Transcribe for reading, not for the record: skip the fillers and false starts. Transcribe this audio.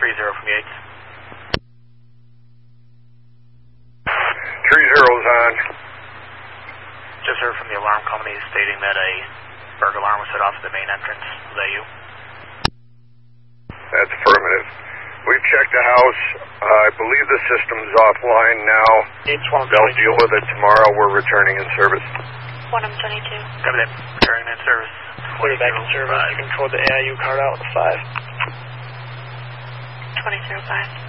from Yates. 30's on. Just heard from the alarm company stating that a burglar alarm was set off at the main entrance. Is that you? That's affirmative. We've checked the house. I believe the system's offline now. They'll deal with it tomorrow. We're returning in service. 1M22. Copy that. Returning in service. Put it back in service. You can throw the AIU card out with the 5. 2005.